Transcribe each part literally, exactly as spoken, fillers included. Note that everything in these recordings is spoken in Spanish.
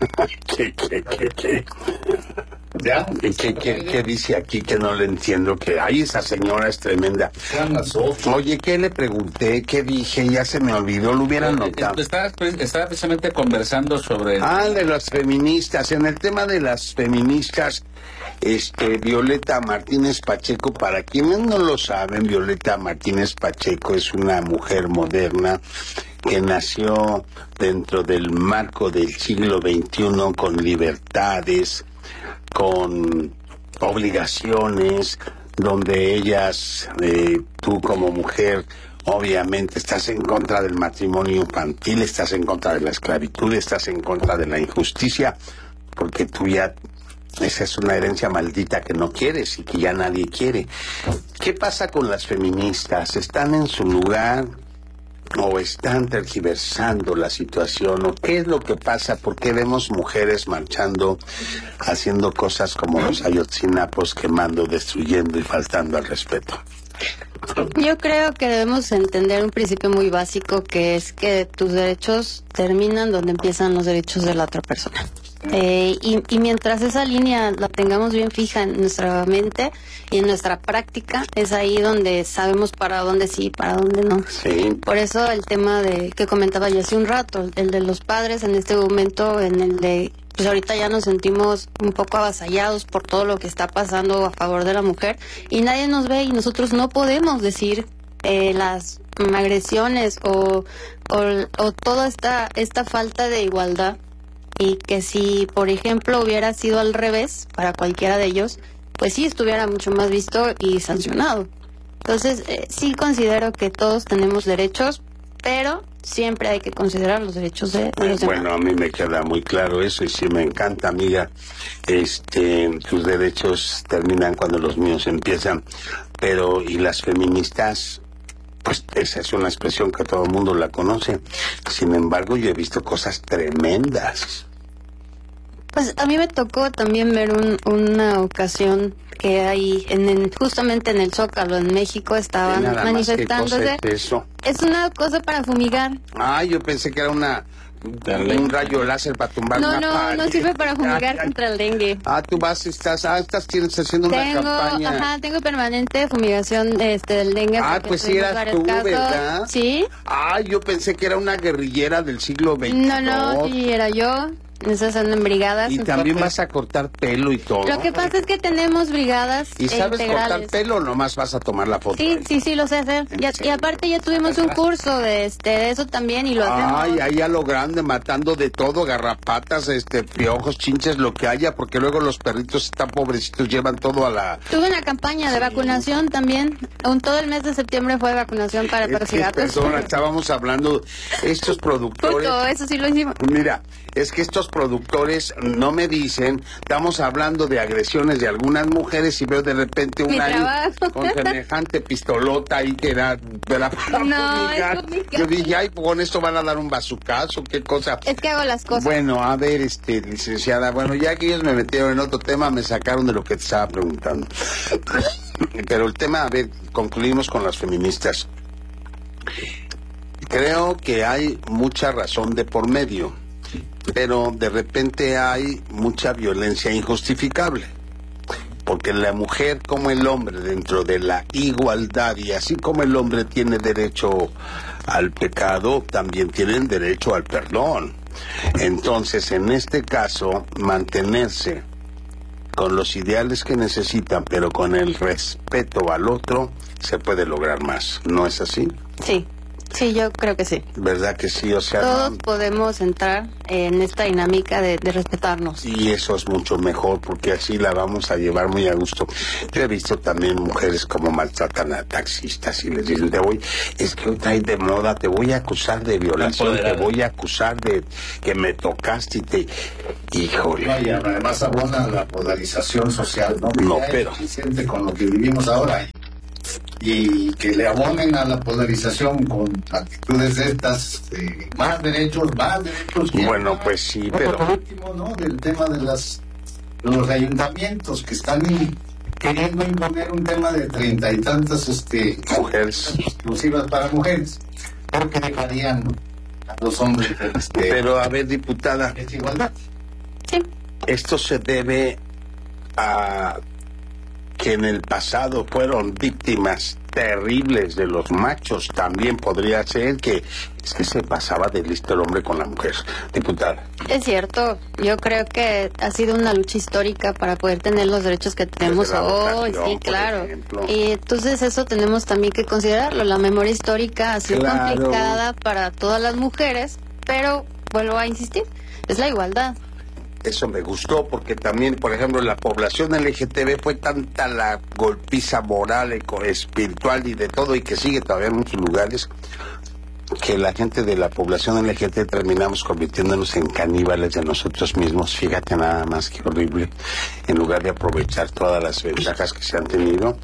¿Qué, qué, qué, qué? ¿Ya? ¿Qué, qué, qué, qué dice aquí que no le entiendo? Que ay, esa señora es tremenda. Oye, ¿qué le pregunté? ¿Qué dije? Ya se me olvidó, lo hubiera notado. Estaba, estaba precisamente conversando sobre... Ah, de las feministas. En el tema de las feministas, este, Violeta Martínez Pacheco, para quienes no lo saben, Violeta Martínez Pacheco es una mujer moderna que nació dentro del marco del siglo veintiuno con libertades, con obligaciones, donde ellas, eh, tú como mujer, obviamente estás en contra del matrimonio infantil, estás en contra de la esclavitud, estás en contra de la injusticia, porque tú ya, esa es una herencia maldita que no quieres y que ya nadie quiere. ¿Qué pasa con las feministas? ¿Están en su lugar o están tergiversando la situación? ¿O qué es lo que pasa? ¿Por qué vemos mujeres marchando, haciendo cosas como los ayotzinapos, quemando, destruyendo y faltando al respeto? Yo creo que debemos entender un principio muy básico, que es que tus derechos terminan donde empiezan los derechos de la otra persona. Eh, y, y mientras esa línea la tengamos bien fija en nuestra mente y en nuestra práctica, es ahí donde sabemos para dónde sí y para dónde no. Sí. Por eso el tema de que comentaba yo hace un rato, el de los padres en este momento, en el de, pues ahorita ya nos sentimos un poco avasallados por todo lo que está pasando a favor de la mujer y nadie nos ve y nosotros no podemos decir eh, las agresiones o, o, o toda esta, esta falta de igualdad. Y que si, por ejemplo, hubiera sido al revés para cualquiera de ellos, pues sí estuviera mucho más visto y sancionado. Entonces, eh, sí considero que todos tenemos derechos, pero siempre hay que considerar los derechos de, de los demás. Bueno, a mí me queda muy claro eso y sí me encanta, amiga. Este, tus derechos terminan cuando los míos empiezan. Pero, ¿y las feministas? Pues esa es una expresión que todo el mundo la conoce. Sin embargo, yo he visto cosas tremendas. Pues a mí me tocó también ver un, una ocasión que ahí, en, en, justamente en el Zócalo, en México, estaban Nada manifestándose. Más, ¿qué cosa es eso? Es una cosa para fumigar. Ah, yo pensé que era una... un rayo láser para tumbar no, una no, pared. No sirve para fumigar ay, contra el dengue. Ah, tú vas, estás, ah, estás tienes, haciendo tengo, una campaña. Ajá, tengo permanente fumigación este, del dengue. Ah, pues sí eras tú, casos. ¿Verdad? Sí. Ah, yo pensé que era una guerrillera del siglo veintidós. No, no, sí, era yo. Esas son en brigadas. Y también vas a cortar pelo y todo. Lo que pasa es que tenemos brigadas ¿Y sabes integrales. cortar pelo o nomás vas a tomar la foto? Sí, sí, sí, lo sé hacer. Y, y aparte ya tuvimos un curso de este de eso también y lo hacemos. Ay, ahí a lo grande, matando de todo, garrapatas, este, piojos, chinches, lo que haya, porque luego los perritos están pobrecitos, llevan todo a la... Tuve una campaña de vacunación también. Un, todo el mes de septiembre fue vacunación para perros y gatos. Perdona, estábamos hablando, estos productores... Justo, eso sí lo hicimos. Mira, es que estos productores no me dicen, estamos hablando de agresiones de algunas mujeres y veo de repente una con semejante pistolota ahí que era para no, yo dije, ay, con esto van a dar un bazucazo, qué cosa. Es que hago las cosas. Bueno, a ver, este, licenciada, bueno, ya que ellos me metieron en otro tema, me sacaron de lo que te estaba preguntando. Pero el tema, a ver, concluimos con las feministas. Creo que hay mucha razón de por medio, pero de repente hay mucha violencia injustificable, porque la mujer como el hombre, dentro de la igualdad, y así como el hombre tiene derecho al pecado, también tienen derecho al perdón. Entonces, en este caso, mantenerse con los ideales que necesitan, pero con el respeto al otro, se puede lograr más. ¿No es así? Sí. Sí, yo creo que sí. ¿Verdad que sí? O sea, todos no... podemos entrar en esta dinámica de, de respetarnos. Y eso es mucho mejor, porque así la vamos a llevar muy a gusto. Yo he visto también mujeres como maltratan a taxistas y les dicen, te voy, es que hoy trae de moda, te voy a acusar de violación, te voy a acusar de que me tocaste y te... Híjole. Vaya, además abona la polarización social, ¿no? No, ya pero... es suficiente con lo que vivimos ahora. Y que le abonen a la polarización con actitudes de estas, eh, más derechos, más derechos. Bueno, más, pues sí, no, pero... Por último, ¿no? Del tema de las de los ayuntamientos que están queriendo imponer un tema de treinta y tantas este, mujeres exclusivas para mujeres, porque dejarían a los hombres este, pero a ver, diputada, desigualdad. Sí. Esto se debe a que en el pasado fueron víctimas terribles de los machos. También podría ser que es que se pasaba de listo el hombre con la mujer. Diputada. Es cierto, yo creo que ha sido una lucha histórica para poder tener los derechos que tenemos Desde la hoy, votación, sí, por claro. ejemplo. Y entonces eso tenemos también que considerarlo. La memoria histórica ha sido Claro. complicada para todas las mujeres, pero vuelvo a insistir, es la igualdad. Eso me gustó porque también, por ejemplo, la población L G T B fue tanta la golpiza moral, eco- espiritual y de todo, y que sigue todavía en muchos lugares, que la gente de la población L G T B terminamos convirtiéndonos en caníbales de nosotros mismos. Fíjate nada más que horrible. En lugar de aprovechar todas las ventajas que se han tenido,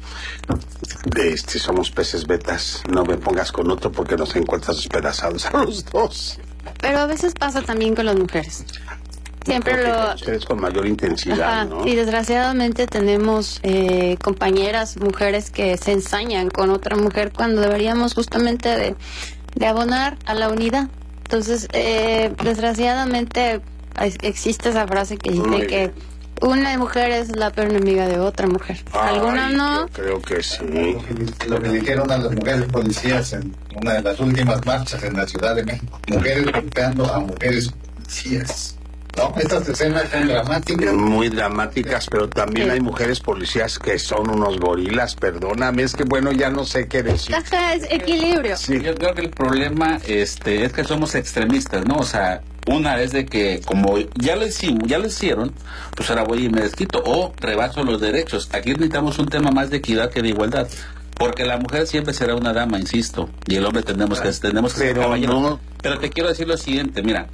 este, somos peces betas. No me pongas con otro porque nos encuentras despedazados a los dos. Pero a veces pasa también con las mujeres. Siempre Creo que lo... con ustedes con mayor intensidad, Ajá, ¿no? y desgraciadamente tenemos eh, compañeras, mujeres que se ensañan con otra mujer cuando deberíamos justamente de, de abonar a la unidad. Entonces, eh, desgraciadamente es- existe esa frase que dice Muy que bien. una mujer es la peor enemiga de otra mujer. Algunas Ay, no. Yo creo que sí. Lo que dijeron a las mujeres policías en una de las últimas marchas en la Ciudad de México, mujeres golpeando a mujeres policías. ¿No? Estas escenas son dramáticas. Muy dramáticas, pero también Sí. hay mujeres policías que son unos gorilas, perdóname, es que bueno, ya no sé qué decir. Ajá, es equilibrio. Sí. Yo creo que el problema este, es que somos extremistas, ¿no? O sea, una es de que como ya lo hicimos, ya lo hicieron, pues ahora voy y me desquito o rebaso los derechos. Aquí necesitamos un tema más de equidad que de igualdad. Porque la mujer siempre será una dama, insisto, y el hombre tenemos que, tenemos que ser Pero caballeros. no- Pero te quiero decir lo siguiente, mira,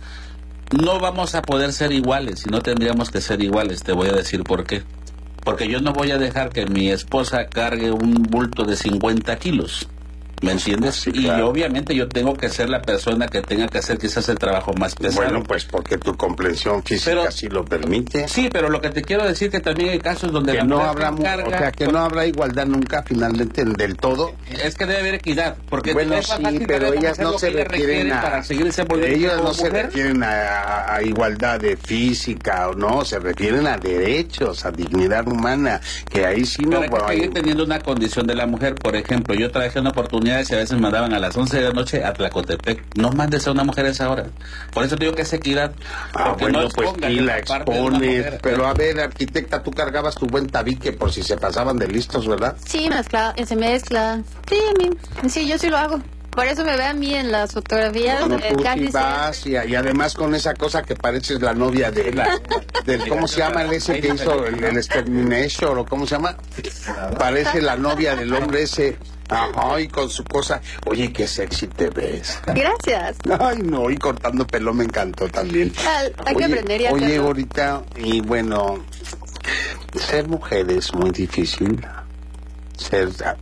no vamos a poder ser iguales y no tendríamos que ser iguales, te voy a decir por qué. Porque yo no voy a dejar que mi esposa cargue un bulto de cincuenta kilos. ¿Me entiendes? Sí, Y claro. obviamente yo tengo que ser la persona que tenga que hacer quizás el trabajo más pesado. Bueno, pues porque tu comprensión física Pero- sí lo permite. Sí, pero lo que te quiero decir que también hay casos donde Que la no mujer habrá, mu- carga, o sea, que no habrá igualdad nunca finalmente del todo. es que debe haber equidad, porque Bueno, es más sí, fácil pero darle a la ellas mujer no lo se que ella refieren requiere a... para seguir desenvolviendo Ellas como no se mujer. refieren a, a- a igualdad de física o no, se refieren a derechos, a dignidad humana, que ahí sí Pero no... hay que hay- seguir teniendo una condición de la mujer. Por ejemplo, yo trabajé en oportunidades y a veces me mandaban a las once de la noche a Tlacotepec. No mandes a una mujer a esa hora. Por eso te digo que es equidad. Ah, Porque bueno, no pues expongas sí la esa parte de una expones. mujer. Pero a ver, arquitecta, tú cargabas tu buen tabique por si se pasaban de listos, ¿verdad? Sí, mezcla, se mezcla. Sí, a mí, sí, yo sí lo hago. Por eso me ve a mí en las fotografías. Bueno, eh, tú casi sí vas y, y además con esa cosa que pareces la novia de la, del, ¿cómo se llama el ese que hizo el, el Extermination o cómo se llama? Parece la novia del hombre ese. Ajá, y con su cosa. Oye, qué sexy te ves. Gracias. Ay, no, y cortando pelo me encantó también. Ah, hay que Oye, aprender y Oye, hacerlo. ahorita, y bueno, ser mujer es muy difícil. Ser ah,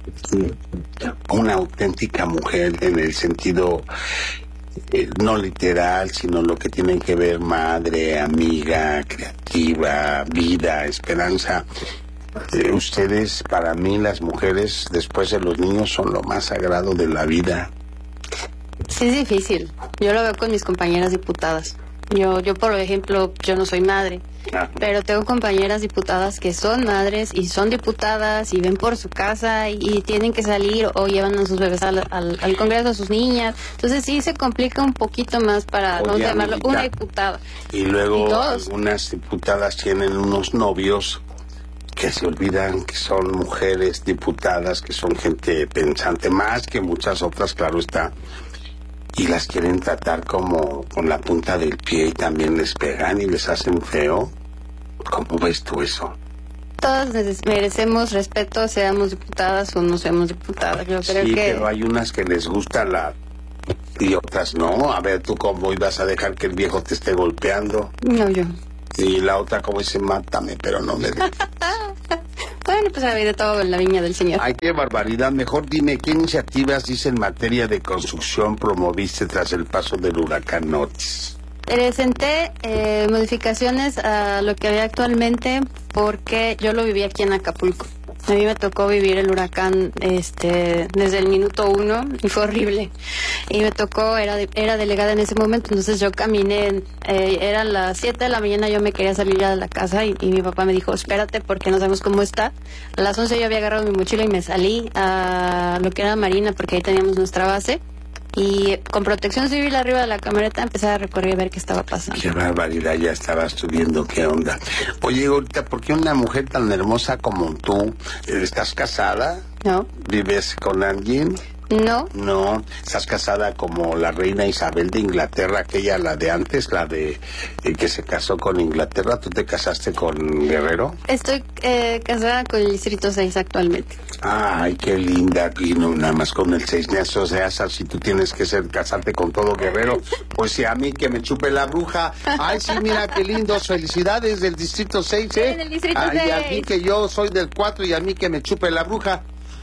una auténtica mujer en el sentido eh, no literal, sino lo que tiene que ver madre, amiga, creativa, vida, esperanza. Eh, ustedes, para mí, las mujeres, después de los niños, son lo más sagrado de la vida. Sí, es difícil. Yo lo veo con mis compañeras diputadas. Yo, yo por ejemplo, yo no soy madre, Ah, pero tengo compañeras diputadas que son madres y son diputadas y ven por su casa y, y tienen que salir o llevan a sus bebés al, al, al Congreso, a sus niñas. Entonces sí se complica un poquito más para no Oye, llamarlo amiguita. una diputada. Y luego Y dos. algunas diputadas tienen unos novios que se olvidan que son mujeres diputadas, que son gente pensante, más que muchas otras, claro está, y las quieren tratar como con la punta del pie y también les pegan y les hacen feo. ¿Cómo ves tú eso? Todas neces- merecemos respeto, seamos diputadas o no seamos diputadas. Yo creo Sí, que... pero hay unas que les gusta la... y otras no. A ver, ¿tú cómo ibas a dejar que el viejo te esté golpeando? No, yo. Y la otra como dice, mátame, pero no me dejes. Bueno, pues hay de todo en la viña del Señor. Ay, qué barbaridad. Mejor dime, ¿qué iniciativas, dice, en materia de construcción promoviste tras el paso del huracán Otis? Presenté eh, modificaciones a lo que había actualmente porque yo lo viví aquí en Acapulco. A mí me tocó vivir el huracán este desde el minuto uno y fue horrible. Y me tocó, era de, era delegada en ese momento, entonces yo caminé, eh, eran las siete de la mañana, yo me quería salir ya de la casa y, y mi papá me dijo, espérate porque no sabemos cómo está. A las once yo había agarrado mi mochila y me salí a lo que era Marina porque ahí teníamos nuestra base. Y con protección civil arriba de la camioneta empecé a recorrer a ver qué estaba pasando. Qué barbaridad, ya estabas tú viendo qué onda. Oye, ahorita, ¿por qué una mujer tan hermosa como tú, estás casada? No. ¿Vives con alguien? No. No, estás casada como la reina Isabel de Inglaterra, aquella, la de antes, la de eh, que se casó con Inglaterra. ¿Tú te casaste con Guerrero? Estoy eh, casada con el Distrito seis actualmente. Ay, qué linda, y no nada más con el seis, o sea, si tú tienes que ser casarte con todo Guerrero, pues si a mí que me chupe la bruja. Ay, sí, mira qué lindos, felicidades del Distrito seis, ¿eh? Sí, del Distrito Ay, seis. a mí que yo soy del cuatro y a mí que me chupe la bruja.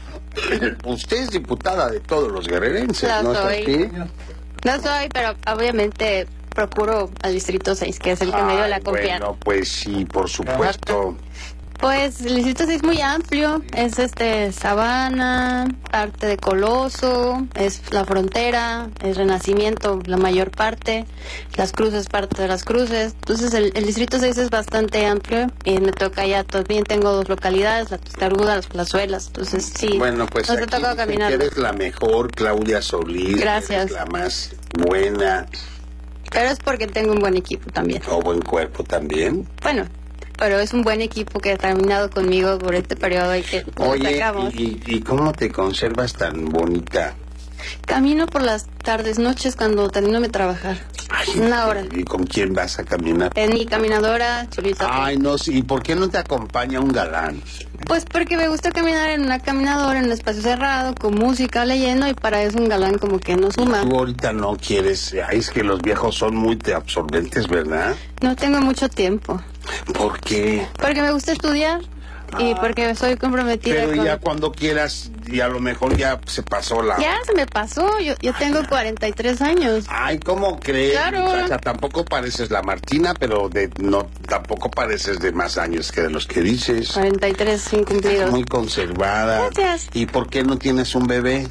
Usted es diputada de todos los guerrerenses, No ¿no? soy. ¿Sí? No soy, pero obviamente procuro al Distrito seis, que es el que me dio la confianza. Bueno, pues sí, por supuesto. Pues el Distrito seis es muy amplio, es este Sabana, parte de Coloso, es la frontera, es Renacimiento la mayor parte, Las Cruces parte de Las Cruces, entonces el, el Distrito seis es bastante amplio y me toca ya, también tengo dos localidades, La Testaruda, Las Plazuelas, entonces sí, Bueno, pues nos ha aquí tocado dicen caminar. que eres la mejor, Claudia Solís. Gracias. Eres la más buena, Pero es porque tengo un buen equipo también. o buen cuerpo también. Bueno, pero es un buen equipo que ha caminado conmigo por este periodo y que nos Oye, sacamos. ¿y, y cómo te conservas tan bonita? Camino por las tardes, noches cuando termino de trabajar. Ay, Una hora. ¿Y con quién vas a caminar? En mi caminadora, Cholita. Ay, no, sí, ¿y por qué no te acompaña un galán? Pues porque me gusta caminar en una caminadora, en un espacio cerrado, con música, leyendo, y para eso un galán como que no suma. Tú ahorita no quieres, ay, es que los viejos son muy te- absorbentes, ¿verdad? No tengo mucho tiempo. ¿Por qué? Porque me gusta estudiar y porque soy comprometida Pero con... ya cuando quieras, y a lo mejor ya se pasó la... Ya se me pasó, yo, yo tengo cuarenta y tres años. Ay, ¿cómo crees? Claro. O sea, tampoco pareces la Martina, pero de no tampoco pareces de más años que de los que dices. cuarenta y tres sin cumplidos. Muy conservada. Gracias. ¿Y por qué no tienes un bebé?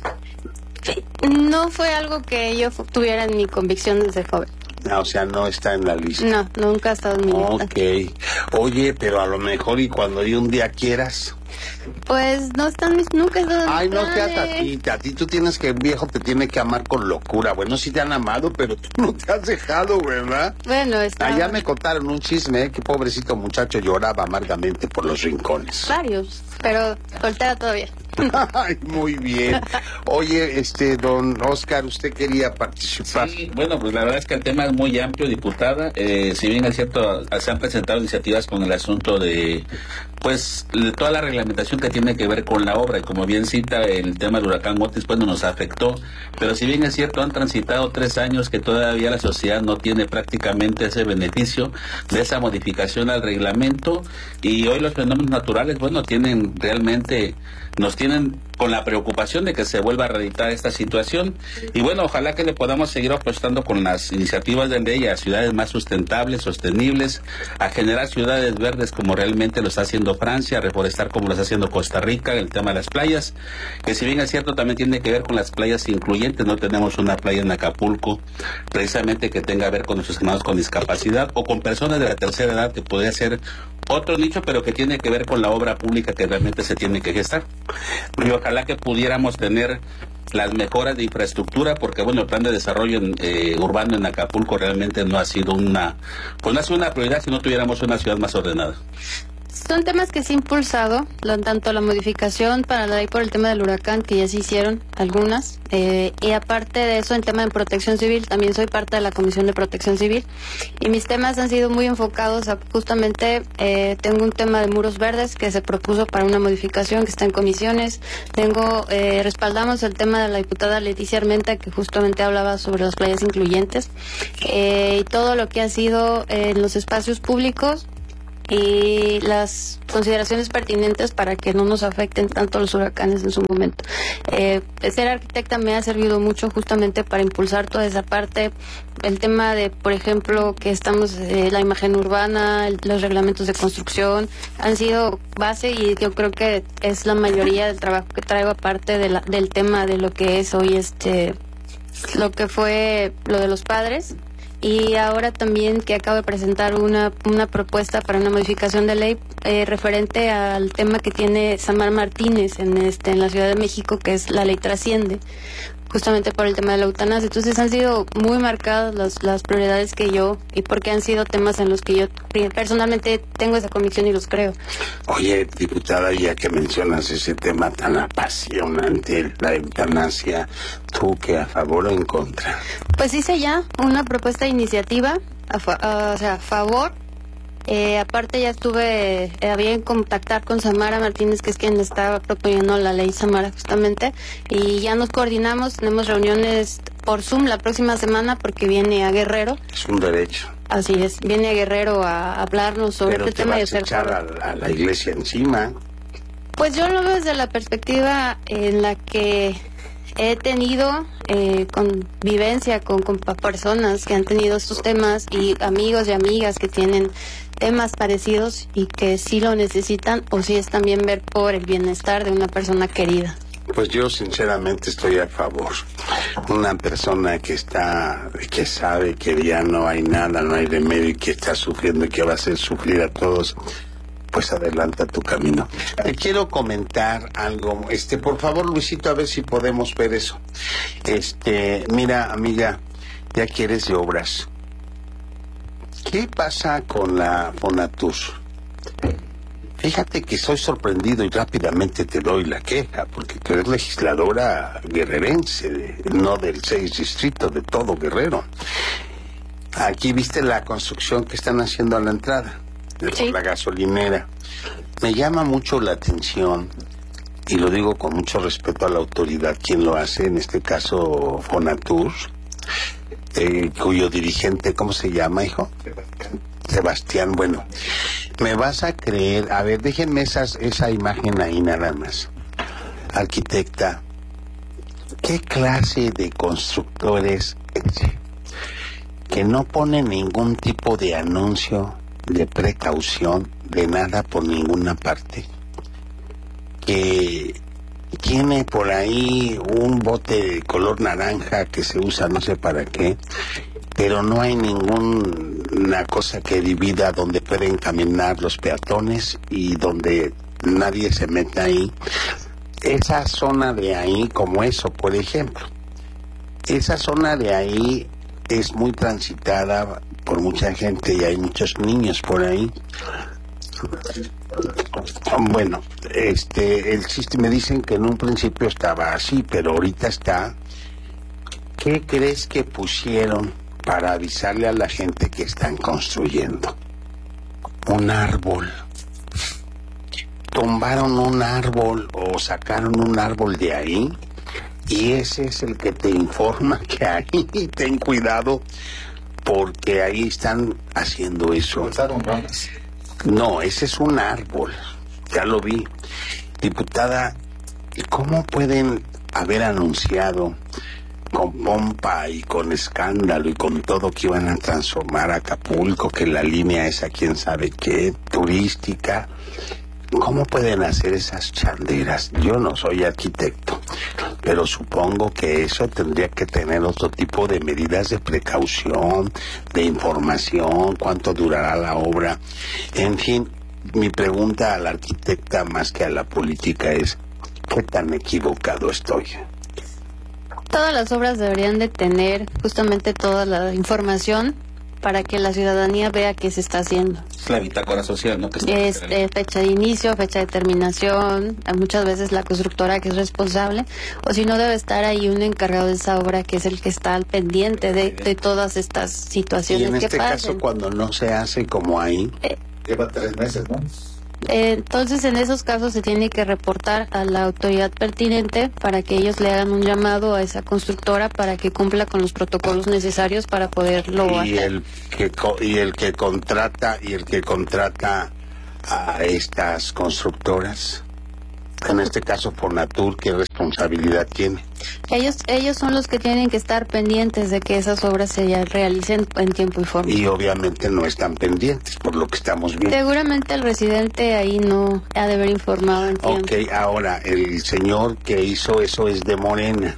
No fue algo que yo fu- tuviera en mi convicción desde joven. Ah, o sea, no está en la lista. No, nunca ha estado en mi lista. Ok. Oye, pero a lo mejor y cuando y un día quieras. Pues no están mis... Nunca he estado en mis Ay, no seas planes. a ti, a ti tú tienes que, viejo, te tiene que amar con locura. Bueno, sí te han amado, pero tú no te has dejado, ¿verdad? Bueno, está... Allá me contaron un chisme, ¿eh? Que pobrecito muchacho lloraba amargamente por los rincones. Varios, pero soltera todavía. Ay, muy bien. Oye, este, don Oscar, usted quería participar. Sí, bueno, pues la verdad es que el tema es muy amplio, diputada. Eh, si bien es cierto, se han presentado iniciativas con el asunto de, pues, de toda la reglamentación que tiene que ver con la obra, y como bien cita, el tema del huracán Otis, pues no nos afectó. Pero si bien es cierto, han transitado tres años que todavía la sociedad no tiene prácticamente ese beneficio de esa modificación al reglamento, y hoy los fenómenos naturales, bueno, tienen realmente, nos tienen con la preocupación de que se vuelva a reeditar esta situación. Y bueno, ojalá que le podamos seguir apostando con las iniciativas de ley a ciudades más sustentables, sostenibles, a generar ciudades verdes como realmente lo está haciendo Francia, a reforestar como lo está haciendo Costa Rica, el tema de las playas, que si bien es cierto también tiene que ver con las playas incluyentes. No tenemos una playa en Acapulco precisamente que tenga que ver con nuestros hermanos con discapacidad o con personas de la tercera edad, que podría ser otro nicho, pero que tiene que ver con la obra pública que realmente se tiene que gestar. Y ojalá que pudiéramos tener las mejoras de infraestructura, porque bueno, el plan de desarrollo en, eh, urbano en Acapulco realmente no ha sido una, pues no ha sido una prioridad si no tuviéramos una ciudad más ordenada. Son temas que se ha impulsado, lo, tanto la modificación para la ley por el tema del huracán, que ya se hicieron algunas, eh, y aparte de eso, en tema de protección civil, también soy parte de la Comisión de Protección Civil, y mis temas han sido muy enfocados a, justamente, eh, tengo un tema de muros verdes que se propuso para una modificación que está en comisiones, tengo, eh, respaldamos el tema de la diputada Leticia Armenta, que justamente hablaba sobre las playas incluyentes, eh, y todo lo que ha sido eh, en los espacios públicos, y las consideraciones pertinentes para que no nos afecten tanto los huracanes en su momento. Eh, ser arquitecta me ha servido mucho justamente para impulsar toda esa parte, el tema de, por ejemplo, que estamos, eh, la imagen urbana, el, los reglamentos de construcción, han sido base y yo creo que es la mayoría del trabajo que traigo aparte de la, del tema de lo que es hoy este, lo que fue lo de los padres. Y ahora también que acabo de presentar una, una propuesta para una modificación de ley eh, referente al tema que tiene Samar Martínez en este en la Ciudad de México, que es la ley Trasciende, justamente por el tema de la eutanasia. Entonces han sido muy marcadas las, las prioridades que yo, y porque han sido temas en los que yo personalmente tengo esa convicción y los creo. Oye, diputada, ya que mencionas ese tema tan apasionante, la eutanasia, ¿tú qué, a favor o en contra? Pues hice ya una propuesta de iniciativa, a fa- a, o sea, a favor. Eh, aparte ya estuve eh, a bien contactar con Samara Martínez, que es quien estaba proponiendo la ley Samara justamente, y ya nos coordinamos, tenemos reuniones por Zoom la próxima semana porque viene a Guerrero. Es un derecho. Así es, viene a Guerrero a hablarnos sobre Pero este te tema de vas a ser echar a, la- a la iglesia encima. Pues yo lo veo desde la perspectiva en la que he tenido eh, convivencia con, con pa- personas que han tenido estos temas y amigos y amigas que tienen temas parecidos y que sí lo necesitan, o sí es también ver por el bienestar de una persona querida. Pues yo sinceramente estoy a favor. Una persona que está, que sabe que ya no hay nada, no hay remedio y que está sufriendo y que va a hacer sufrir a todos, pues adelanta tu camino. Te quiero comentar algo, este, por favor, Luisito, a ver si podemos ver eso. Este, mira, amiga, ya quieres de obras. ¿Qué pasa con la Fonatur? Fíjate que estoy sorprendido y rápidamente te doy la queja, porque tú eres legisladora guerrerense, no del seis distrito, de todo Guerrero. Aquí viste la construcción que están haciendo a la entrada, de Sí. por la gasolinera. Me llama mucho la atención, y lo digo con mucho respeto a la autoridad, quien lo hace, en este caso Fonatur, eh, cuyo dirigente, ¿cómo se llama, hijo? Sebastián. Bueno, me vas a creer, a ver, déjenme esas, esa imagen ahí nada más. Arquitecta, ¿qué clase de constructores es? Que no ponen ningún tipo de anuncio, de precaución, de nada por ninguna parte. Que tiene por ahí un bote de color naranja que se usa no sé para qué, pero no hay ninguna cosa que divida donde pueden caminar los peatones y donde nadie se meta ahí. Esa zona de ahí, como eso, por ejemplo, esa zona de ahí es muy transitada por mucha gente y hay muchos niños por ahí. Bueno, este, el chiste, me dicen que en un principio estaba así, pero ahorita está. ¿Qué crees que pusieron para avisarle a la gente que están construyendo? Un árbol. Tumbaron un árbol o sacaron un árbol de ahí y ese es el que te informa que ahí ten cuidado porque ahí están haciendo eso. Usaron ramas. No, ese es un árbol, ya lo vi. Diputada, ¿cómo pueden haber anunciado con pompa y con escándalo y con todo que iban a transformar Acapulco, que la línea esa quién sabe qué, turística? ¿Cómo pueden hacer esas chanderas? Yo no soy arquitecto, pero supongo que eso tendría que tener otro tipo de medidas de precaución, de información, cuánto durará la obra. En fin, mi pregunta a la arquitecta más que a la política es, ¿qué tan equivocado estoy? Todas las obras deberían de tener justamente toda la información para que la ciudadanía vea qué se está haciendo. Es la bitácora social, ¿no? Que está Este, fecha de inicio, fecha de terminación, muchas veces la constructora que es responsable, o si no debe estar ahí un encargado de esa obra que es el que está al pendiente de, de todas estas situaciones Y en que este pasen. caso, cuando no se hace como ahí, Lleva tres meses, ¿no? Eh, entonces, en esos casos se tiene que reportar a la autoridad pertinente para que ellos le hagan un llamado a esa constructora para que cumpla con los protocolos necesarios para poderlo y hacer. el que co- y el que contrata y el que contrata a estas constructoras? En este caso Fonatur, ¿qué responsabilidad tiene? Ellos ellos son los que tienen que estar pendientes de que esas obras se ya realicen en tiempo y forma. Y obviamente no están pendientes, por lo que estamos viendo. Seguramente el residente ahí no ha de haber informado en tiempo. Ok, ahora, el señor que hizo eso es de Morena.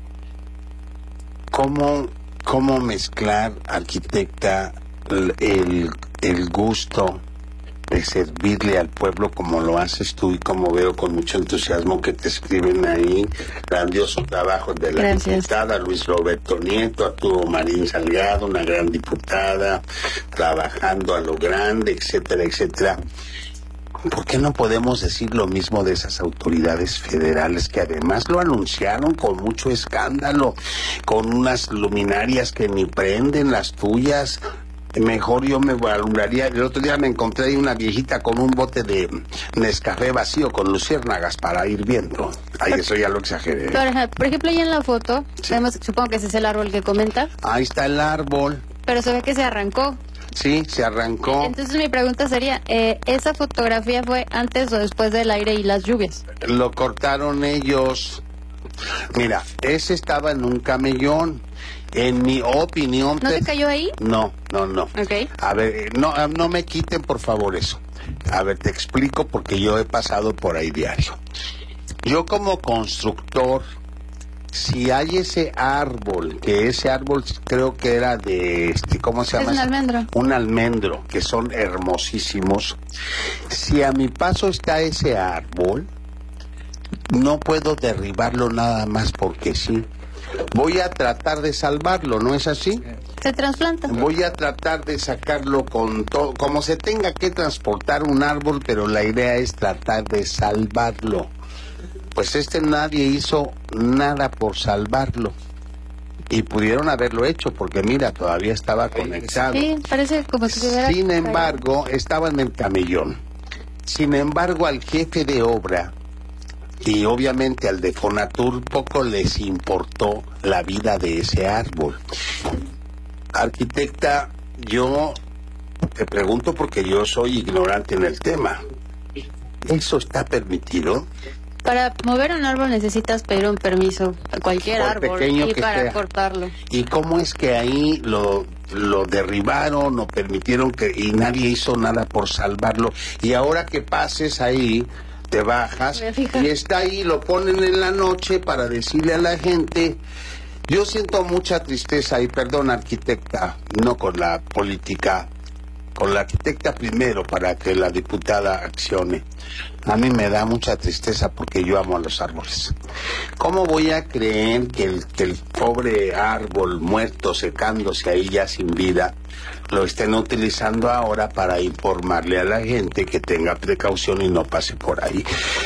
¿Cómo, cómo mezclar, arquitecta, el, el, el gusto de servirle al pueblo como lo haces tú y como veo con mucho entusiasmo que te escriben ahí, grandioso trabajo de la Gracias. diputada Luis Roberto Nieto, Arturo Marín Salgado, una gran diputada, trabajando a lo grande, etcétera, etcétera? ¿Por qué no podemos decir lo mismo de esas autoridades federales que además lo anunciaron con mucho escándalo, con unas luminarias que ni prenden las tuyas? Mejor yo me alumbraría. El otro día me encontré ahí una viejita con un bote de Nescafé vacío con luciérnagas para ir viendo. Ay, eso ya lo exageré. Por, por ejemplo, ahí en la foto, Sí. vemos, supongo que ese es el árbol que comenta, Ahí está el árbol. pero se ve que se arrancó. Sí, se arrancó. Entonces mi pregunta sería, eh, ¿esa fotografía fue antes o después del aire y las lluvias? Lo cortaron ellos. Mira, ese estaba en un camellón. En mi opinión... ¿No te- se cayó ahí? No, no, no. Ok. A ver, eh, no, ah, no me quiten por favor eso. A ver, te explico porque yo he pasado por ahí diario. Yo como constructor, si hay ese árbol, que ese árbol creo que era de, este, ¿cómo se Es llama? un ese? almendro. Un almendro, que son hermosísimos. Si a mi paso está ese árbol, no puedo derribarlo nada más porque sí. Voy a tratar de salvarlo, ¿no es así? Se trasplanta. Voy a tratar de sacarlo con todo, como se tenga que transportar un árbol, pero la idea es tratar de salvarlo. Pues este nadie hizo nada por salvarlo. Y pudieron haberlo hecho, porque mira, todavía estaba conectado. Sí, parece como si se hubiera... Sin embargo, estaba en el camellón. Sin embargo, al jefe de obra y obviamente al de Fonatur poco les importó la vida de ese árbol. Arquitecta, yo te pregunto porque yo soy ignorante en el tema. ¿Eso está permitido? Para mover un árbol necesitas pedir un permiso a cualquier Por árbol pequeño y que para sea. cortarlo. ¿Y cómo es que ahí lo, lo derribaron o permitieron que y nadie hizo nada por salvarlo? Y ahora que pases ahí, te bajas Voy a fijar. y está ahí, lo ponen en la noche para decirle a la gente. Yo siento mucha tristeza y perdón, arquitecta, no con la política, con la arquitecta primero para que la diputada accione. A mí me da mucha tristeza porque yo amo a los árboles. ¿Cómo voy a creer que el, que el pobre árbol muerto, secándose ahí ya sin vida, lo estén utilizando ahora para informarle a la gente que tenga precaución y no pase por ahí?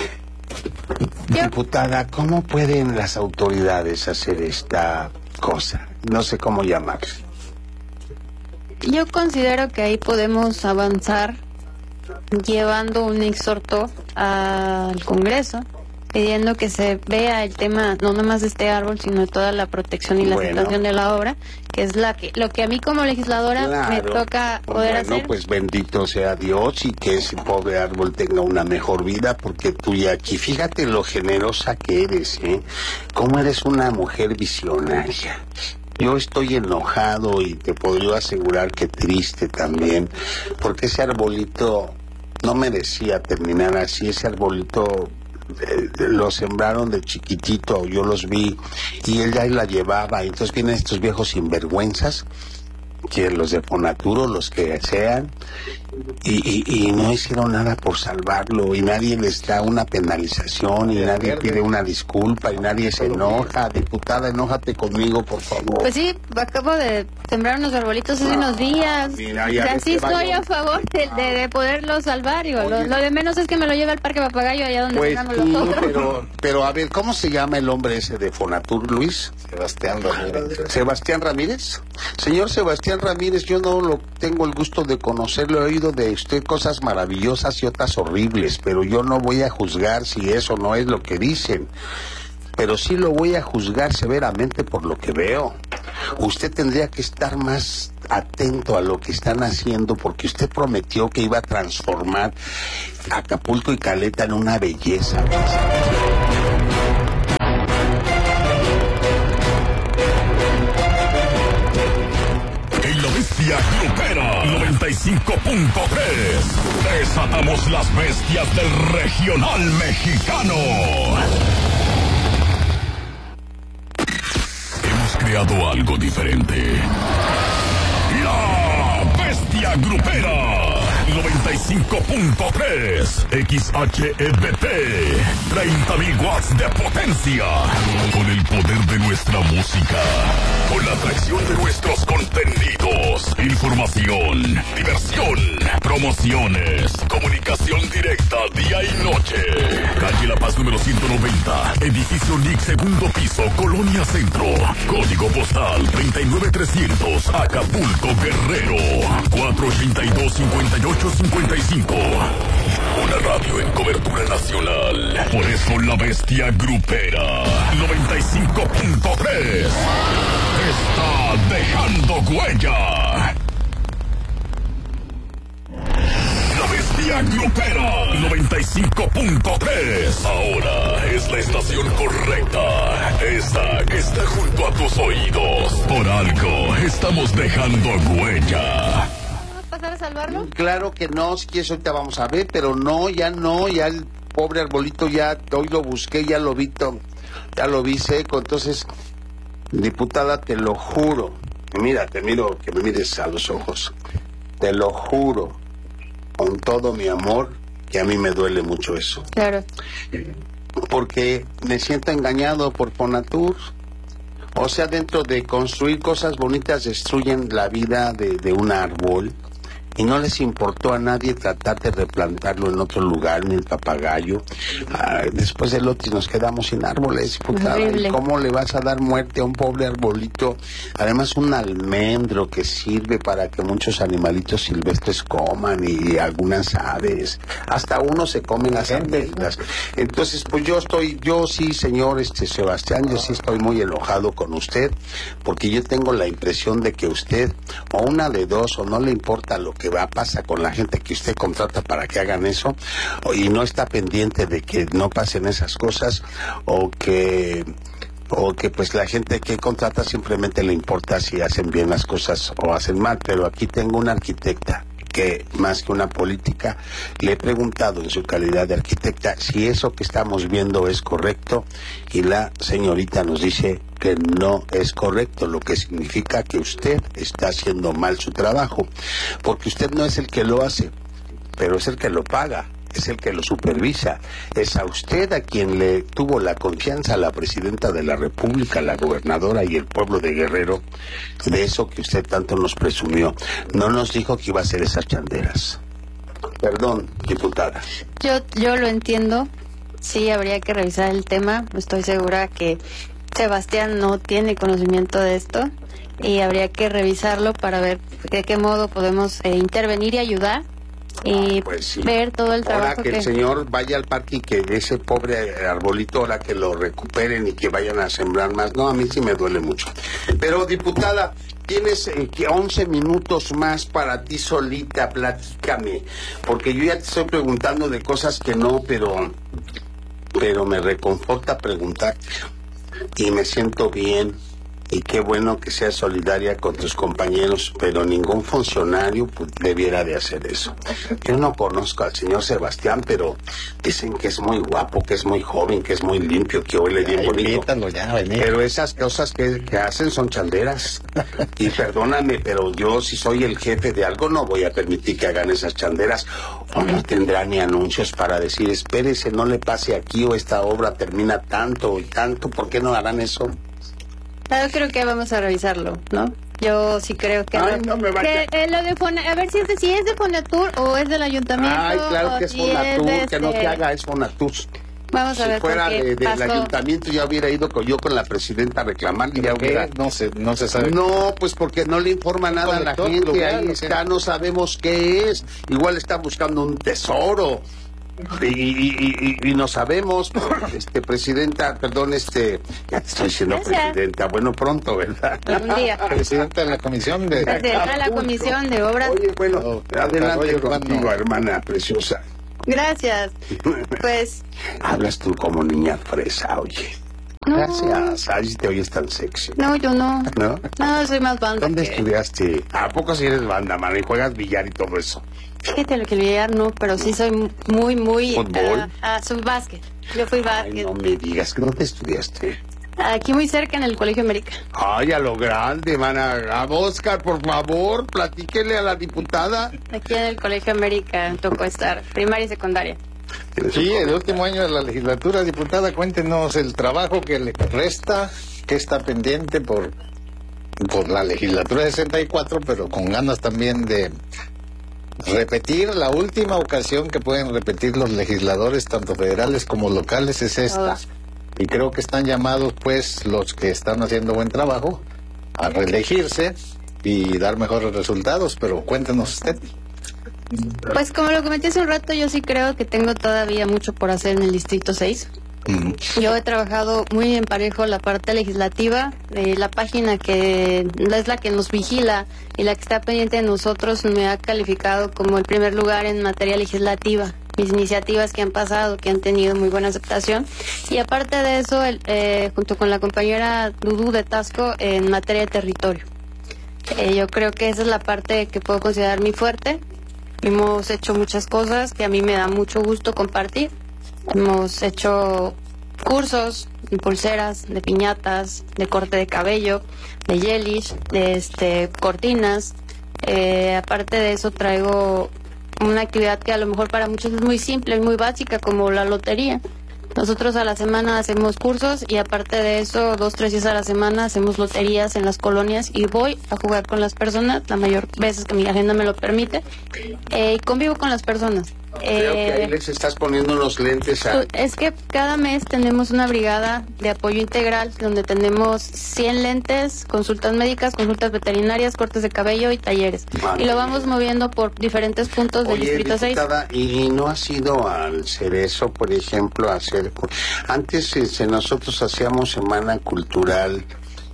Yo- Diputada, ¿cómo pueden las autoridades hacer esta cosa? No sé cómo llamarlo. Yo considero que ahí podemos avanzar llevando un exhorto al Congreso pidiendo que se vea el tema no nomás de este árbol sino de toda la protección y la Bueno. situación de la obra, que es la que lo que a mí como legisladora me Claro. toca poder Bueno, hacer. pues bendito sea Dios y que ese pobre árbol tenga una mejor vida, porque tú y aquí, fíjate lo generosa que eres, ¿eh? Cómo eres una mujer visionaria. Yo estoy enojado y te podría asegurar que triste también, porque ese arbolito no merecía terminar así. Ese arbolito eh, lo sembraron de chiquitito, yo los vi, y él ya la llevaba, y entonces vienen estos viejos sinvergüenzas, que los de Fonaturo, los que sean, y, y, y no hicieron nada por salvarlo, y nadie les da una penalización, y nadie pide una disculpa, y nadie se enoja. Diputada, enójate conmigo, por favor. Pues sí, acabo de sembrar unos arbolitos hace unos días. mira, ya Y ves así que estoy vaya- a favor de, de, de poderlo salvar. Digo, lo, Oye. lo de menos es que me lo lleve al Parque Papagayo, allá donde Pues tengamos sí, los otros. pero, pero a ver, ¿cómo se llama el hombre ese de Fonatur, Luis? Sebastián Ramírez. ¿Sebastián Ramírez? Señor Sebastián Ramírez, yo no lo tengo el gusto de conocerlo, he oído de usted cosas maravillosas y otras horribles, pero yo no voy a juzgar si eso no es lo que dicen, pero sí lo voy a juzgar severamente por lo que veo. Usted tendría que estar más atento a lo que están haciendo, porque usted prometió que iba a transformar Acapulco y Caleta en una belleza. En La Bestia Grupera noventa y cinco punto tres desatamos las bestias del regional mexicano. Hemos creado algo diferente. La Bestia Grupera noventa y cinco punto tres X H E B T, treinta mil watts de potencia, con el poder de nuestra música, con la atracción de nuestros contenidos, información, diversión, promociones, comunicación directa día y noche. Calle La Paz número ciento noventa, edificio N I C, segundo piso, Colonia Centro, código postal treinta y nueve trescientos, Acapulco, Guerrero, cuatro ochenta y dos, cincuenta y ocho cincuenta y cinco. Una radio en cobertura nacional. Por eso La Bestia Grupera noventa y cinco punto tres está dejando huella. La Bestia Grupera noventa y cinco punto tres. Ahora es la estación correcta. Esta que está junto a tus oídos. Por algo estamos dejando huella. ¿Pasar a salvarlo? Claro que no, si quieres ahorita vamos a ver, pero no, ya no, ya el pobre arbolito ya, hoy lo busqué, ya lo vi, to, ya lo vi seco, entonces, diputada, te lo juro, mira, te miro, que me mires a los ojos, te lo juro, con todo mi amor, que a mí me duele mucho eso. Claro. Porque me siento engañado por Fonatur. O sea, dentro de construir cosas bonitas destruyen la vida de, de un árbol. Y no les importó a nadie tratar de replantarlo en otro lugar, ni el papagayo. Ah, después del otro nos quedamos sin árboles, putada. ¿Y cómo le vas a dar muerte a un pobre arbolito? Además, un almendro que sirve para que muchos animalitos silvestres coman, y algunas aves. Hasta uno se come las almendras. Entonces, pues yo estoy, yo sí, señor este Sebastián, yo sí estoy muy enojado con usted, porque yo tengo la impresión de que usted, o una de dos, o no le importa lo que que va pasa con la gente que usted contrata para que hagan eso, y no está pendiente de que no pasen esas cosas, o que o que pues la gente que contrata simplemente le importa si hacen bien las cosas o hacen mal. Pero aquí tengo una arquitecta que, más que una política, le he preguntado en su calidad de arquitecta si eso que estamos viendo es correcto, y la señorita nos dice que no es correcto, lo que significa que usted está haciendo mal su trabajo, porque usted no es el que lo hace, pero es el que lo paga, es el que lo supervisa. Es a usted a quien le tuvo la confianza la presidenta de la República, la gobernadora y el pueblo de Guerrero, de eso que usted tanto nos presumió. No nos dijo que iba a hacer esas chanderas. Perdón, diputada. Yo, yo lo entiendo, sí habría que revisar el tema, estoy segura que Sebastián no tiene conocimiento de esto, y habría que revisarlo para ver de qué modo podemos eh, intervenir y ayudar, y ah, pues sí. ver todo el trabajo. Ahora que, que el señor vaya al parque y que ese pobre arbolito, ahora que lo recuperen y que vayan a sembrar más. No, a mí sí me duele mucho. Pero, diputada, tienes eh, once minutos más para ti solita, platícame, porque yo ya te estoy preguntando de cosas que no, pero pero me reconforta preguntarte, y me siento bien. Y qué bueno que seas solidaria con tus compañeros, pero ningún funcionario pues, debiera de hacer eso. Yo no conozco al señor Sebastián, pero dicen que es muy guapo, que es muy joven, que es muy limpio, que hoy le bien bonito. Ya, pero esas cosas que, que hacen son chanderas. Y perdóname, pero yo si soy el jefe de algo no voy a permitir que hagan esas chanderas. O no tendrá ni anuncios para decir, espérese, no le pase aquí, o esta obra termina tanto y tanto. ¿Por qué no harán eso? Yo creo que vamos a revisarlo, ¿no? Yo sí creo que... Ay, no me vaya. Que, eh, lo de Fona, a ver si es, de, si es de Fonatur o es del ayuntamiento. Ay, claro que es si Fonatur, es que no este... te haga, es Fonatur. Vamos a si ver fuera por qué de, del pasó. ayuntamiento ya hubiera ido con, yo con la presidenta a reclamar y ya hubiera... No se, no se sabe. No, pues porque no le informa nada a la gente, lugar, ahí no está, no sabemos qué es. Igual está buscando un tesoro. Y, y, y, y no sabemos, este, presidenta, perdón, este, ya te estoy diciendo Gracias. presidenta, bueno, pronto, ¿verdad? Un día. Presidenta de la comisión de... Presidenta de la Comisión de Obras. Oye, bueno, Oh, adelante desarrollo contigo, urbano. hermana preciosa. Gracias. Pues, Hablas tú como niña fresa, oye. no. Gracias. Ay, si te oyes tan sexy. No, yo no. ¿No? No, soy más banda. ¿Dónde que- estudiaste? ¿A poco si eres banda, mano? ¿Y juegas billar y todo eso? Fíjate lo que el billar no, pero sí soy muy, muy... ¿Fútbol? ah, ah, soy básquet. Yo fui Ay, básquet. no me digas, que ¿dónde estudiaste? Aquí muy cerca en el Colegio América. Ay, a lo grande, mana. A Oscar, por favor, platíquele a la diputada. Aquí en el Colegio América tocó estar, primaria y secundaria. Sí, el último año de la legislatura, diputada, cuéntenos el trabajo que le resta, que está pendiente por, por la legislatura sesenta y cuatro, pero con ganas también de repetir. La última ocasión que pueden repetir los legisladores, tanto federales como locales, es esta. Y creo que están llamados, pues, los que están haciendo buen trabajo a reelegirse y dar mejores resultados, pero cuéntenos usted. Pues como lo comenté hace un rato, yo sí creo que tengo todavía mucho por hacer en el Distrito seis. Mm. Yo he trabajado muy en parejo la parte legislativa, eh, la página que es la que nos vigila y la que está pendiente de nosotros me ha calificado como el primer lugar en materia legislativa. Mis iniciativas que han pasado, que han tenido muy buena aceptación. Y aparte de eso, el, eh, junto con la compañera Dudu de Tasco, en materia de territorio. Eh, yo creo que esa es la parte que puedo considerar mi fuerte. Hemos hecho muchas cosas que a mí me da mucho gusto compartir. Hemos hecho cursos de pulseras, de piñatas, de corte de cabello, de gelish, de este, cortinas. Eh, aparte de eso traigo una actividad que a lo mejor para muchos es muy simple, muy básica, como la lotería. Nosotros a la semana hacemos cursos y aparte de eso, dos, tres días a la semana hacemos loterías en las colonias y voy a jugar con las personas, la mayor veces que mi agenda me lo permite, eh, y convivo con las personas. Creo que ahí Eh, les estás poniendo unos lentes a... es que cada mes tenemos una brigada de apoyo integral donde tenemos cien lentes, consultas médicas, consultas veterinarias, cortes de cabello y talleres. Vale. Y lo vamos moviendo por diferentes puntos del Oye, Distrito seis. diputada, ¿y no has ido al Cerezo, por ejemplo, a hacer... cu- Antes este, nosotros hacíamos semana cultural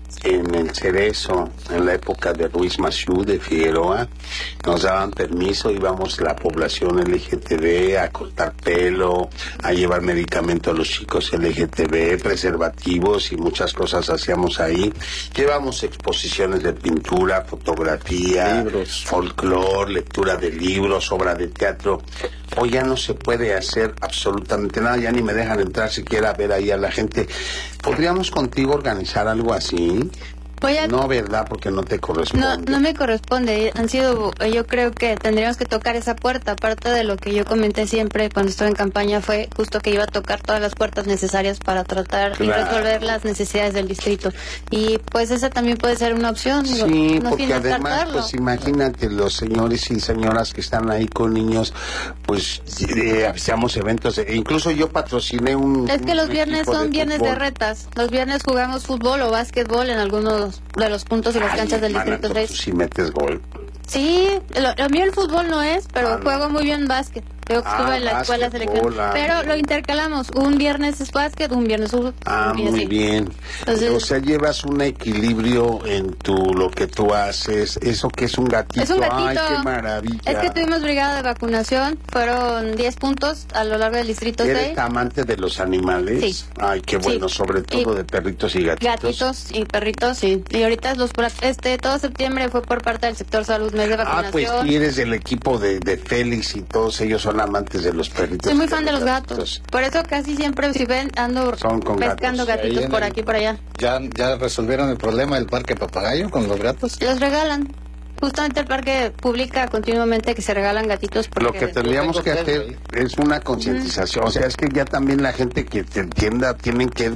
en el Cerezo, en la época de Ruiz Massieu de Figueroa. Nos daban permiso, íbamos la población L G T B a cortar pelo, a llevar medicamento a los chicos L G T B, preservativos y muchas cosas hacíamos ahí. Llevamos exposiciones de pintura, fotografía, Libros. folclore, lectura de libros, obra de teatro. Hoy ya no se puede hacer absolutamente nada, ya ni me dejan entrar siquiera a ver ahí a la gente. ¿Podríamos contigo organizar algo así? Voy a No, ¿verdad? Porque no te No, corresponde. no me corresponde. Han sido, yo creo que tendríamos que tocar esa puerta. Aparte de lo que yo comenté siempre cuando estuve en campaña, fue justo que iba a tocar todas las puertas necesarias para tratar y Claro. resolver las necesidades del distrito. Y pues esa también puede ser una opción. digo, Sí, no porque sin además, descartarlo. pues imagínate, los señores y señoras que están ahí con niños, pues eh, hacíamos eventos, de- e incluso yo patrociné un... Es que los un viernes equipo son viernes de fútbol. retas. Los viernes jugamos fútbol o básquetbol en algunos de los puntos y las Ay, canchas del mana, Distrito entonces seis. tú sí metes gol. Sí, lo, lo mío el fútbol no es, pero Ah, no. juego muy bien básquet. Yo que Ah, estuve en la escuela básquetbol, selección. ah, Pero bien. lo intercalamos. Un viernes es básquet, un viernes fútbol. Ah, y muy así. bien. Entonces- O sea, llevas un equilibrio en tu lo que tú haces. Eso que es un gatito. Es un gatito. Ay, qué maravilla. Es que tuvimos brigada de vacunación, fueron diez puntos a lo largo del Distrito ¿Eres seis. amante de los animales? Sí. Ay, qué bueno, Sí. sobre todo Y- de perritos y gatitos. Gatitos y perritos, sí. Y ahorita los por- este todo septiembre fue por parte del sector salud, mes de Ah, vacunación. pues sí, eres del equipo de, de Félix y todos ellos son amantes de los perritos. Soy muy y fan de los gatos. Por eso casi siempre si ven ando Son con pescando gatos. gatitos Ahí en por el- aquí y por allá. ¿Ya, ¿Ya resolvieron el problema del parque Papagayo con los gatos? Los regalan. Justamente el parque publica continuamente que se regalan gatitos porque Lo que tendríamos Yo que tengo hacer tres es una concientización. O sea, es que ya también la gente que te entienda tienen que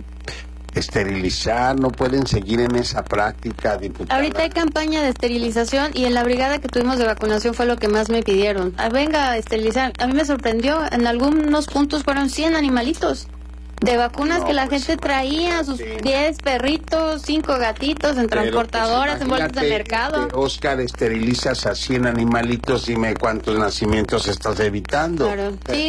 esterilizar, no pueden seguir en esa práctica, diputada. ahorita hay campaña de esterilización y en la brigada que tuvimos de vacunación fue lo que más me pidieron. Ah, venga a esterilizar. A mí me sorprendió, en algunos puntos fueron cien animalitos de vacunas No, que la pues, gente traía, sus imagínate. diez perritos, cinco gatitos en Pero, transportadoras, pues, en bolsas de imagínate, mercado. eh, Oscar, esterilizas a cien animalitos, dime cuántos nacimientos estás evitando. Claro, sí.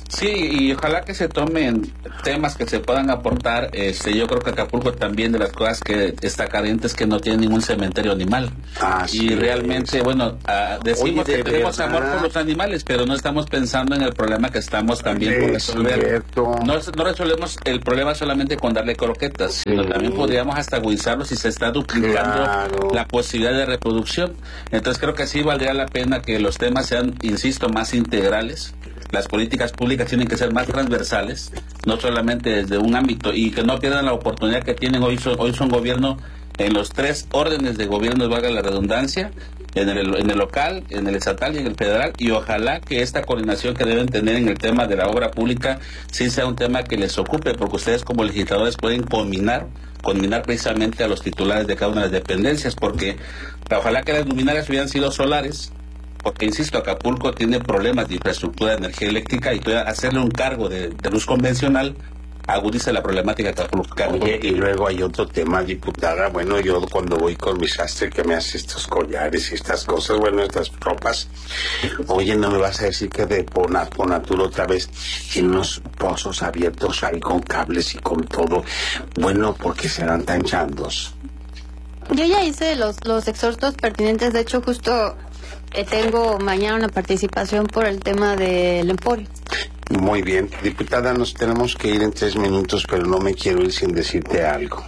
Sí, y ojalá que se tomen temas que se puedan aportar. Este, yo creo que Acapulco también de las cosas que está carente es que no tiene ningún cementerio animal. Ah, y sí, realmente, es. bueno, uh, decimos Oye, que tenemos verdad. amor por los animales, pero no estamos pensando en el problema que estamos también por resolver. No, no resolvemos el problema solamente con darle croquetas, sino sí. también podríamos hasta agudizarlo si se está duplicando claro. la posibilidad de reproducción. Entonces creo que sí valdría la pena que los temas sean, insisto, más integrales. Las políticas públicas tienen que ser más transversales, no solamente desde un ámbito, y que no pierdan la oportunidad que tienen. Hoy son, hoy son gobierno en los tres órdenes de gobierno, valga la redundancia, en el, en el local, en el estatal y en el federal, y ojalá que esta coordinación que deben tener en el tema de la obra pública sí sea un tema que les ocupe, porque ustedes como legisladores pueden combinar combinar precisamente a los titulares de cada una de las dependencias, porque ojalá que las luminarias hubieran sido solares, porque insisto, Acapulco tiene problemas de infraestructura de energía eléctrica, y hacerle un cargo de, de luz convencional agudiza la problemática de Acapulco. Oye, y luego hay otro tema, diputada. Bueno, yo cuando voy con mi sastre que me hace estos collares y estas cosas, bueno, estas ropas, oye, no me vas a decir que de Fonatur otra vez tiene unos pozos abiertos ahí con cables y con todo. Bueno, porque serán tan chandos. Yo ya hice los, los exhortos pertinentes. De hecho, justo eh, tengo mañana una participación por el tema del emporio. Muy bien, diputada, nos tenemos que ir en tres minutos, pero no me quiero ir sin decirte algo.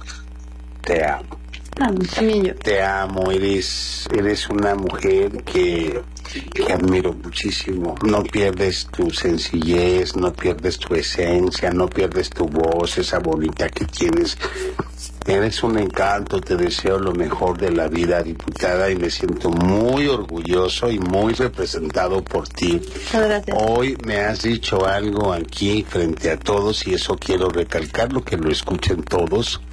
Te amo. Ah, también yo. Te amo, eres, eres una mujer que, que admiro muchísimo. No pierdes tu sencillez, no pierdes tu esencia, no pierdes tu voz, esa bonita que tienes. Eres un encanto, te deseo lo mejor de la vida, diputada, y me siento muy orgulloso y muy representado por ti. Muchas gracias. Hoy me has dicho algo aquí frente a todos, y eso quiero recalcarlo, que lo escuchen todos.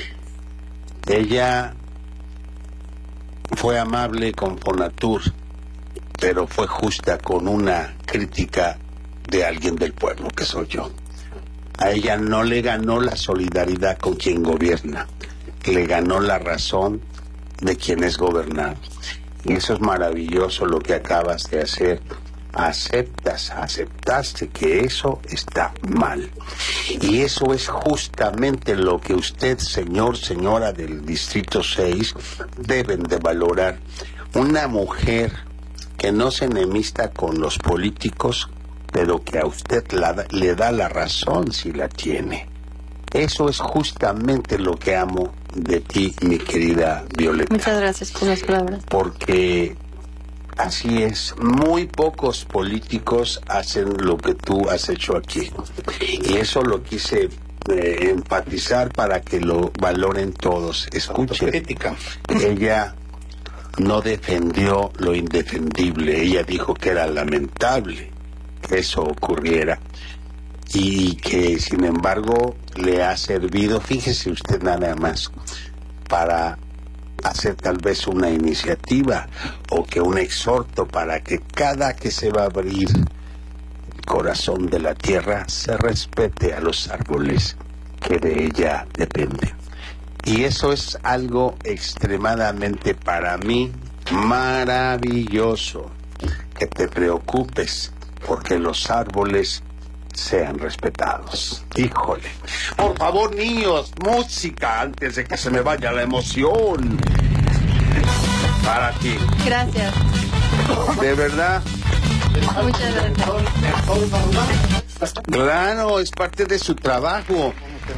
Ella fue amable con Fonatur, pero fue justa con una crítica de alguien del pueblo, que soy yo. A ella no le ganó la solidaridad con quien gobierna, le ganó la razón de quien es gobernado. Y eso es maravilloso lo que acabas de hacer. Aceptas, aceptaste que eso está mal. Y eso es justamente lo que usted, señor, señora del Distrito seis, deben de valorar. Una mujer que no se enemista con los políticos, pero que a usted la, le da la razón si la tiene. Eso es justamente lo que amo de ti, mi querida Violeta. Muchas gracias por las palabras. Porque así es, muy pocos políticos hacen lo que tú has hecho aquí. Y eso lo quise eh, enfatizar para que lo valoren todos. Escuche, ella no defendió lo indefendible, ella dijo que era lamentable que eso ocurriera, y que sin embargo le ha servido, fíjese usted nada más, para hacer tal vez una iniciativa o que un exhorto para que cada que se va a abrir el corazón de la tierra se respete a los árboles que de ella dependen. Y eso es algo extremadamente para mí maravilloso, que te preocupes porque los árboles sean respetados. Híjole. Por favor, niños, música antes de que se me vaya la emoción. Para ti. Gracias. De verdad. Muchas gracias. Claro, es parte de su trabajo.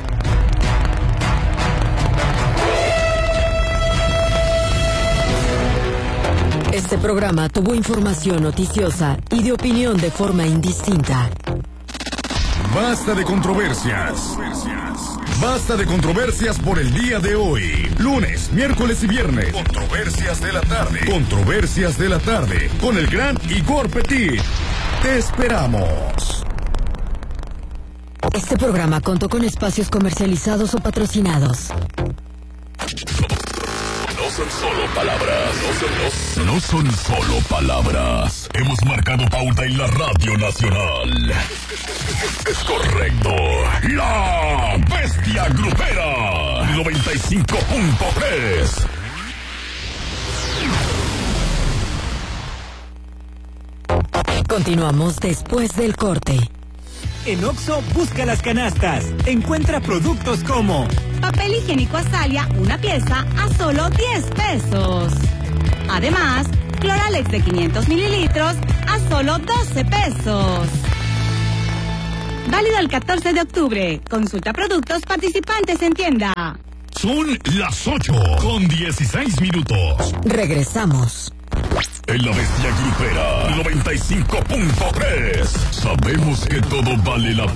Este programa tuvo información noticiosa y de opinión de forma indistinta. Basta de controversias. Basta de controversias por el día de hoy. Lunes, miércoles y viernes. Controversias de la tarde. Controversias de la tarde. Con el gran Igor Petit. Te esperamos. Este programa contó con espacios comercializados o patrocinados. No son solo palabras, no son, no, no son solo palabras. Hemos marcado pauta en la Radio Nacional. Es correcto. La Bestia Grupera. noventa y cinco punto tres. Continuamos después del corte. En Oxxo, busca las canastas. Encuentra productos como papel higiénico Azalia, una pieza a solo diez pesos. Además, Cloralex de quinientos mililitros a solo doce pesos. Válido el catorce de octubre. Consulta productos participantes en tienda. Son las ocho con dieciséis minutos. Regresamos. En la Bestia Grupera noventa y cinco punto tres. Sabemos que todo vale la pena.